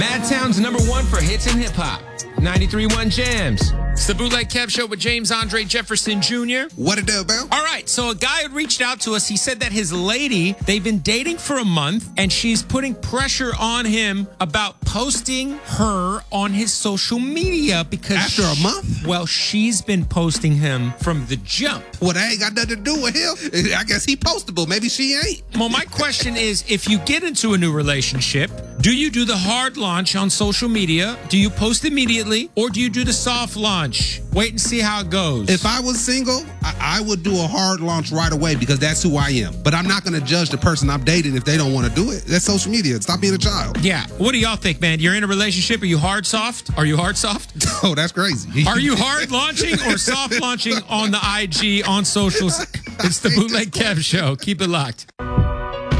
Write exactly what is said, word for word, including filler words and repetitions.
Madtown's number one for hits and hip hop. ninety-three point one Jams. It's the Bootleg Kev Show with James Andre Jefferson Junior What it do, Bill? All right, so a guy had reached out to us. He said that his lady, they've been dating for a month, and she's putting pressure on him about posting her on his social media because... After a month? Well, she's been posting him from the jump. Well, that ain't got nothing to do with him. I guess he postable. Maybe she ain't. Well, my question is, if you get into a new relationship, do you do the hard launch on social media? Do you post immediately? Or do you do the soft launch? Wait and see how it goes. If I was single, I, I would do a hard launch right away because that's who I am. But I'm not going to judge the person I'm dating if they don't want to do it. That's social media. Stop being a child. Yeah. What do y'all think, man? You're in a relationship. Are you hard soft? Are you hard soft? Oh, that's crazy. Are you hard launching or soft launching on the I G, on socials? It's the Bootleg Kev Show. Keep it locked.